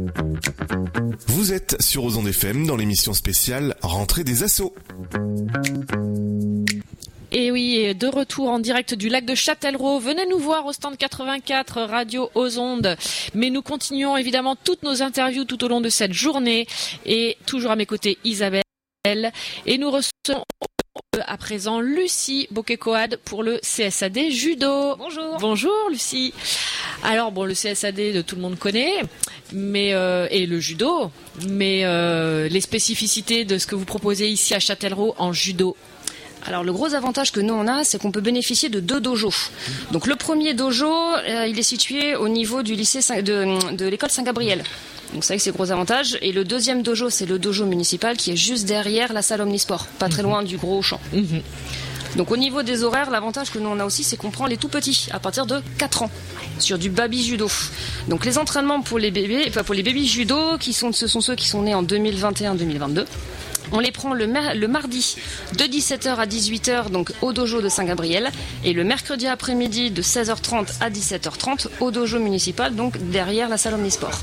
Vous êtes sur Ozon FM dans l'émission spéciale Rentrée des Assos. Et oui, de retour en direct du lac de Châtellerault. Venez nous voir au stand 84 Radio aux Ondes. Mais nous continuons évidemment toutes nos interviews tout au long de cette journée. Et toujours à mes côtés, Isabelle. Et nous recevons à présent Lucie Boquet-Coad pour le CSAD Judo. Bonjour. Bonjour Lucie. Alors bon, le CSAD tout le monde connaît, mais et le judo, mais les spécificités de ce que vous proposez ici à Châtellerault en judo. Alors le gros avantage que nous on a, c'est qu'on peut bénéficier de 2 dojos. Donc le premier dojo, il est situé au niveau du lycée de l'école Saint-Gabriel. Donc c'est vrai que c'est gros avantage. Et le deuxième dojo, c'est le dojo municipal qui est juste derrière la salle Omnisport, pas très loin du gros champ. Donc au niveau des horaires, l'avantage que nous on a aussi, c'est qu'on prend les tout petits à partir de 4 ans sur du baby judo. Donc les entraînements pour les bébés, enfin pour les bébés judo, ce sont ceux qui sont nés en 2021-2022. On les prend le mardi de 17h à 18h donc au dojo de Saint-Gabriel et le mercredi après-midi de 16h30 à 17h30 au dojo municipal donc derrière la salle Omnisport.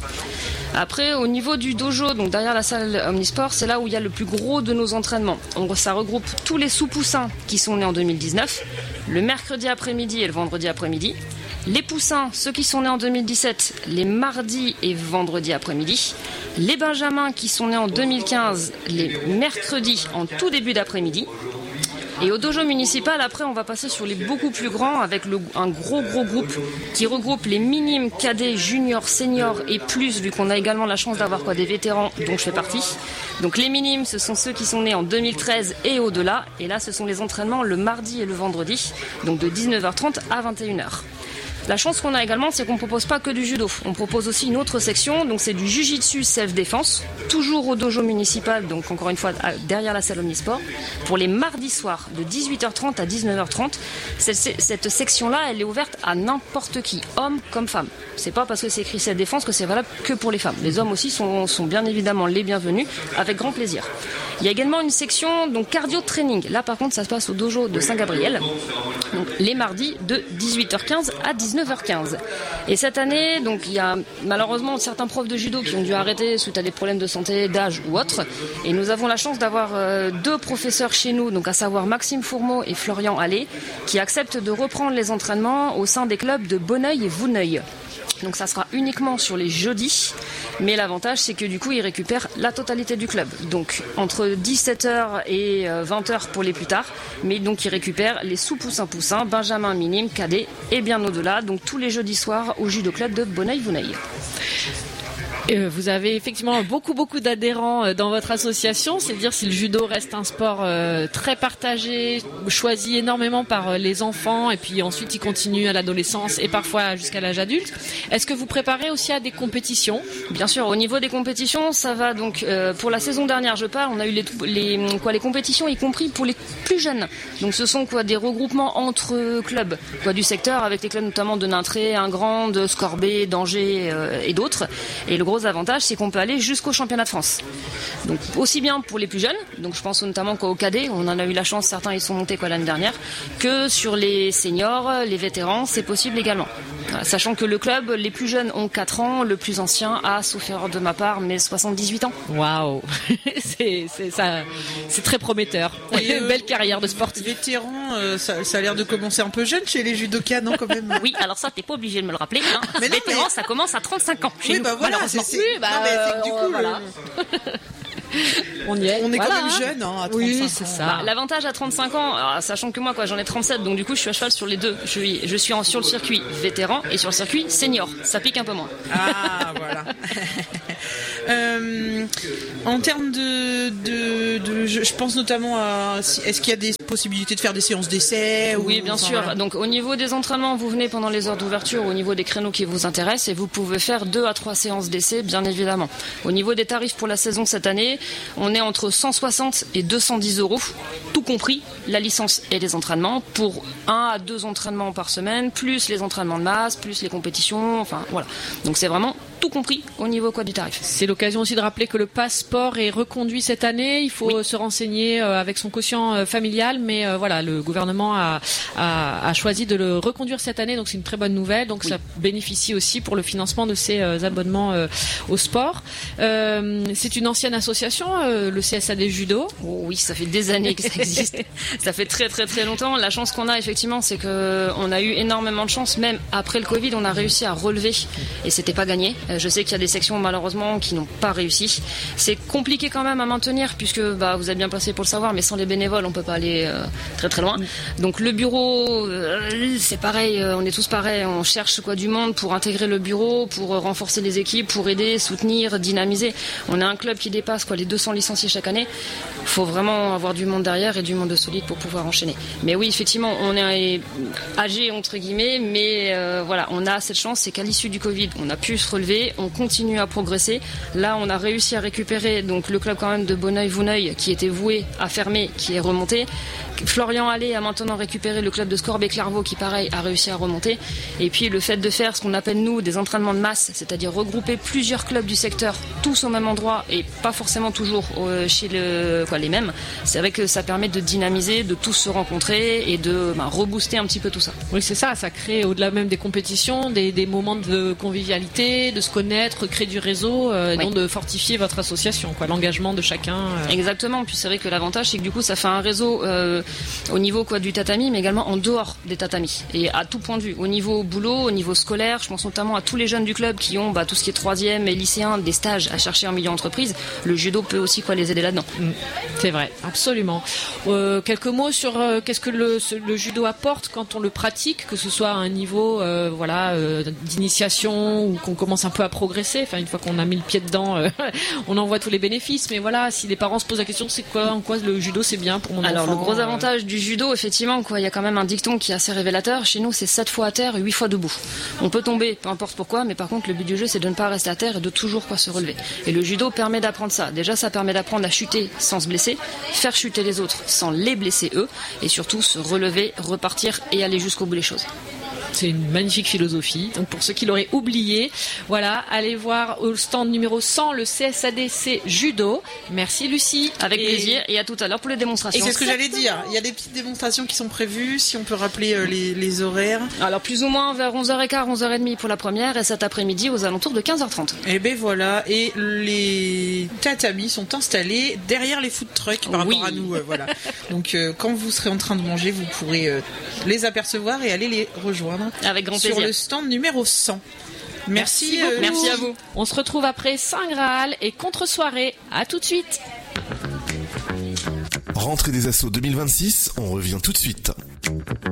Après au niveau du dojo donc derrière la salle Omnisport, c'est là où il y a le plus gros de nos entraînements. Ça regroupe tous les sous-poussins qui sont nés en 2019, le mercredi après-midi et le vendredi après-midi. Les poussins, ceux qui sont nés en 2017, les mardis et vendredis après-midi. Les benjamins qui sont nés en 2015, les mercredis en tout début d'après-midi. Et au dojo municipal, après, on va passer sur les beaucoup plus grands avec un gros groupe qui regroupe les minimes, cadets, juniors, seniors et plus, vu qu'on a également la chance d'avoir des vétérans dont je fais partie. Donc les minimes, ce sont ceux qui sont nés en 2013 et au-delà. Et là, ce sont les entraînements le mardi et le vendredi, donc de 19h30 à 21h. La chance qu'on a également, c'est qu'on ne propose pas que du judo. On propose aussi une autre section, donc c'est du jujitsu self-défense, toujours au dojo municipal, donc encore une fois derrière la salle Omnisport, pour les mardis soirs de 18h30 à 19h30. Cette section-là, elle est ouverte à n'importe qui, homme comme femme. C'est pas parce que c'est écrit self-défense que c'est valable que pour les femmes. Les hommes aussi sont bien évidemment les bienvenus, avec grand plaisir. Il y a également une section donc cardio training. Là par contre, ça se passe au dojo de Saint-Gabriel, donc les mardis de 18h15 à 19h15. Et cette année, donc il y a malheureusement certains profs de judo qui ont dû arrêter suite à des problèmes de santé, d'âge ou autre. Et nous avons la chance d'avoir 2 professeurs chez nous, donc à savoir Maxime Fourmeau et Florian Allais, qui acceptent de reprendre les entraînements au sein des clubs de Bonneuil et Vouneuil. Donc ça sera uniquement sur les jeudis, mais l'avantage c'est que du coup ils récupèrent la totalité du club. Donc entre 17h et 20h pour les plus tard, mais donc ils récupèrent les sous-poussins, benjamin minime, cadet et bien au-delà, donc tous les jeudis soirs au judo club de Bonneuil-Vouneuil. Vous avez effectivement beaucoup d'adhérents dans votre association, c'est dire si le judo reste un sport très partagé, choisi énormément par les enfants et puis ensuite il continue à l'adolescence et parfois jusqu'à l'âge adulte. Est-ce que vous préparez aussi à des compétitions ? Bien sûr, au niveau des compétitions, ça va donc pour la saison dernière, je parle, on a eu les compétitions y compris pour les plus jeunes. Donc ce sont des regroupements entre clubs du secteur avec les clubs notamment de Nintré, Ingrande, Scorbé, d'Angers et d'autres. Et le gros avantage, c'est qu'on peut aller jusqu'au championnat de France. Donc aussi bien pour les plus jeunes, donc je pense notamment qu'au cadet, on en a eu la chance, certains ils sont montés l'année dernière, que sur les seniors, les vétérans, c'est possible également. Voilà, sachant que le club, les plus jeunes ont 4 ans, le plus ancien a, sauf erreur de ma part, mais 78 ans. Waouh, c'est très prometteur. Belle carrière de sportif. Vétéran, ça a l'air de commencer un peu jeune chez les judokas, non quand même. Oui, alors ça, t'es pas obligé de me le rappeler. Hein. Mais vétéran, ça commence à 35 ans. Chez oui, nous, bah voilà, malheureusement. c'est que du coup, voilà. On y est. On est quand même jeune, à 35 oui, c'est ans. ça. L'avantage à 35 ans, alors, sachant que moi, j'en ai 37, donc du coup, je suis à cheval sur les deux. Je suis sur le circuit vétéran et sur le circuit senior. Ça pique un peu moins. Ah, voilà. En termes je pense notamment à, est-ce qu'il y a des possibilités de faire des séances d'essai Oui, bien sûr. Voilà. Donc, au niveau des entraînements, vous venez pendant les heures d'ouverture, au niveau des créneaux qui vous intéressent, et vous pouvez faire 2 à 3 séances d'essai, bien évidemment. Au niveau des tarifs pour la saison cette année, on est entre 160 et 210 €, tout compris, la licence et les entraînements, pour 1 à 2 entraînements par semaine, plus les entraînements de masse, plus les compétitions, enfin voilà. Donc c'est vraiment tout compris au niveau du tarif. C'est l'occasion aussi de rappeler que le passeport est reconduit cette année. Il faut se renseigner avec son quotient familial, mais voilà, le gouvernement a choisi de le reconduire cette année, donc c'est une très bonne nouvelle. Donc ça bénéficie aussi pour le financement de ces abonnements au sport. C'est une ancienne association, le CSAD Judo. Oh oui, ça fait des années que ça existe. Ça fait très très très longtemps. La chance qu'on a effectivement, c'est que on a eu énormément de chance. Même après le Covid, on a réussi à relever et c'était pas gagné. Je sais qu'il y a des sections malheureusement qui n'ont pas réussi. C'est compliqué quand même à maintenir puisque vous êtes bien placé pour le savoir, mais sans les bénévoles, on peut pas aller très très loin. Donc le bureau, c'est pareil. On est tous pareils. On cherche du monde pour intégrer le bureau, pour renforcer les équipes, pour aider, soutenir, dynamiser. On a un club qui dépasse les 200 licenciés chaque année. Il faut vraiment avoir du monde derrière et du monde solide pour pouvoir enchaîner. Mais oui, effectivement, on est âgé entre guillemets, mais voilà, on a cette chance, c'est qu'à l'issue du Covid, on a pu se relever, on continue à progresser. Là, on a réussi à récupérer donc le club quand même de Bonneuil-Vouneuil qui était voué à fermer, qui est remonté. Florian Allais a maintenant récupéré le club de Scorbé-Clairvaux qui pareil a réussi à remonter. Et puis le fait de faire ce qu'on appelle nous des entraînements de masse, c'est-à-dire regrouper plusieurs clubs du secteur tous au même endroit et pas forcément toujours chez les mêmes, c'est vrai que ça permet de dynamiser, de tous se rencontrer et de rebooster un petit peu tout ça. Oui, c'est ça, ça crée au-delà même des compétitions, des moments de convivialité, de se connaître, créer du réseau, donc de fortifier votre association, l'engagement de chacun. Exactement, puis c'est vrai que l'avantage c'est que du coup ça fait un réseau au niveau du tatami, mais également en dehors des tatamis et à tout point de vue, au niveau boulot, au niveau scolaire. Je pense notamment à tous les jeunes du club qui ont tout ce qui est 3e et lycéens, des stages à chercher en milieu entreprise. Le judo peut aussi les aider là-dedans. C'est vrai, absolument. Quelques mots sur qu'est-ce que le judo apporte quand on le pratique, que ce soit à un niveau d'initiation ou qu'on commence un peu à progresser. Enfin, une fois qu'on a mis le pied dedans, on en voit tous les bénéfices. Mais voilà, si les parents se posent la question, en quoi le judo c'est bien pour mon enfant. Alors le gros avantage du judo, effectivement, il y a quand même un dicton qui est assez révélateur. Chez nous, c'est 7 fois à terre et 8 fois debout. On peut tomber, peu importe pourquoi, mais par contre, le but du jeu, c'est de ne pas rester à terre et de toujours se relever. Et le judo permet d'apprendre ça. Déjà, ça permet d'apprendre à chuter sans se blesser, faire chuter les autres sans les blesser eux, et surtout se relever, repartir et aller jusqu'au bout des choses. C'est une magnifique philosophie. Donc pour ceux qui l'auraient oublié, voilà, allez voir au stand numéro 100 le CSADC Judo. Merci Lucie. Avec plaisir et à tout à l'heure pour les démonstrations. Et c'est ce que j'allais dire. Il y a des petites démonstrations qui sont prévues, si on peut rappeler les horaires. Alors plus ou moins vers 11h15, 11h30 pour la première et cet après-midi aux alentours de 15h30. Et ben voilà, et les tatamis sont installés derrière les food trucks par rapport à nous. Voilà. Donc quand vous serez en train de manger, vous pourrez les apercevoir et aller les rejoindre. Avec grand plaisir. Sur le stand numéro 100. Merci à vous. On se retrouve après Saint-Graal et contre-soirée. À tout de suite. Rentrée des Assos 2026, on revient tout de suite.